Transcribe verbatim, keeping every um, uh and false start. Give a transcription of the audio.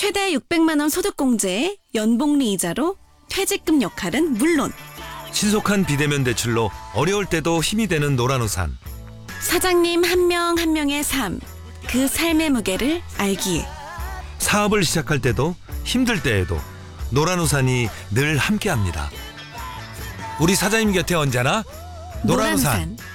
최대 육백만 원 소득공제에 연복리 이자로 퇴직금 역할은 물론 신속한 비대면 대출로 어려울 때도 힘이 되는 노란우산. 사장님 한 명 한 명의 삶, 그 삶의 무게를 알기에 사업을 시작할 때도 힘들 때에도 노란우산이 늘 함께합니다. 우리 사장님 곁에 언제나 노란우산. 노란우산.